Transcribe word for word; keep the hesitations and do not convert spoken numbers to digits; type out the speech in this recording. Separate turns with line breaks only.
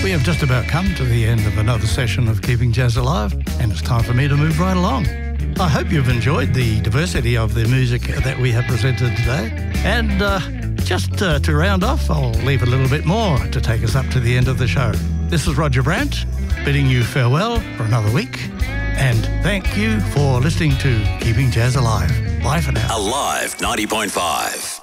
We have just about come to the end of another session of Keeping Jazz Alive, and it's time for me to move right along. I hope you've enjoyed the diversity of the music that we have presented today. And uh, just uh, to round off, I'll leave a little bit more to take us up to the end of the show. This is Roger Brandt, bidding you farewell for another week. And thank you for listening to Keeping Jazz Alive. Bye for now.
Alive ninety point five.